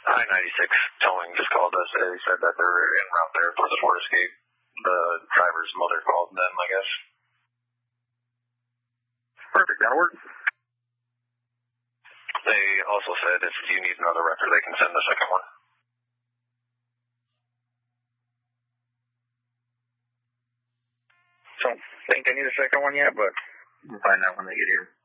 I-96 towing just called us. They said that they're en route there for the Forest Gate. The driver's mother called them, I guess. Perfect, that'll work. They also said if you need another record, they can send the second one. Don't think I need a second one yet, but we'll find out when they get here.